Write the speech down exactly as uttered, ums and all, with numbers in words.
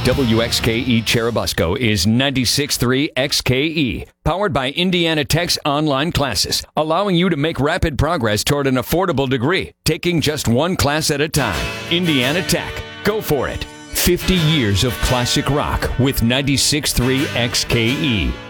W X K E Cherubusco is ninety-six point three X K E, powered by Indiana Tech's online classes, allowing you to make rapid progress toward an affordable degree, taking just one class at a time. Indiana Tech. Go for it. fifty years of classic rock with ninety-six point three X K E.